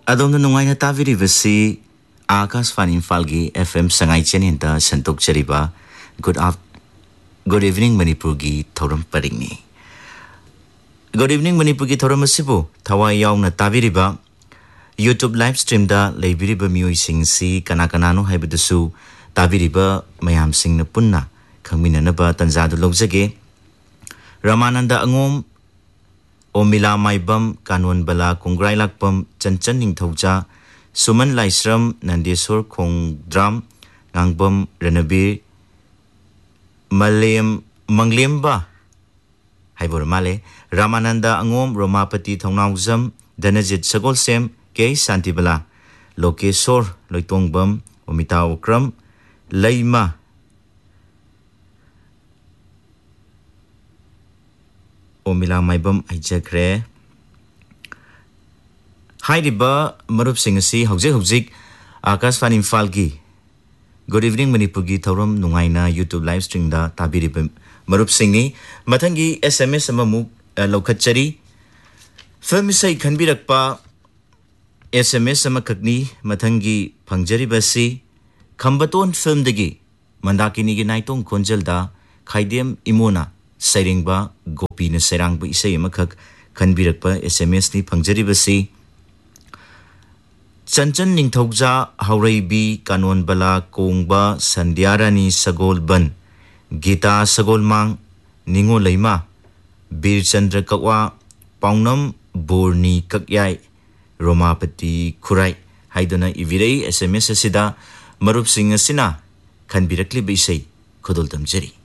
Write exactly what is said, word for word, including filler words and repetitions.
Adom nungai na taviri basi Akas Fanin Falgi F M Sangai Cheninta Santok Chariba. Good up, good evening Manipur gi Thoram Paringi. Good evening Manipur gi Thoram Asibu. Thawai yaw na taviriba YouTube live stream da leibiriba mioi sing si kanakanano haibadusu taviriba mayam sing na punna kangmina na ba tanzado logjage. Ramananda Angom Omila Maibam Kanwan Bala Kongrai Lakpam Chanchan Ningthauja Suman Laisram Nandesor Kongdram Ngangbam Renabir Malem Manglemba Haibor Male Ramananda Angom Romapati Thongnauzam Danajit Sagolsem Ke Santibala Lokesor Loitongbam Omita Okram Laima Omila Maibam Aijakre Haidiba Marup Singasi Hojik Hojik Akas Fanin Falgi. Good evening Manipur gi Thoram Nungaina YouTube live stream da Tabiribam Marup Singi Matangi S M S Amamuk Lokachari Filmisai Kanbirakpa S M S Amakagni Matangi Pangjari Basi Kambaton Film Digi Mandakini gi Naitong Konjalda Kaidem Imona Sairingba Gopi na Sairangba Isay Makak Kanbirakpa S M S ni Pangjari Basi Chanchan Ningthauja Hauraibi Kanwan Bala Kongba Sandiarani Sagolban Gita Sagolmang Ningo Laima Bir Chandra Kakwa Paunam Borni Kakyai Romapati Kurai Haidana Ivirei S M S Asida Marup Singh Asina Kanbirakli Bisay Kodol Tamjari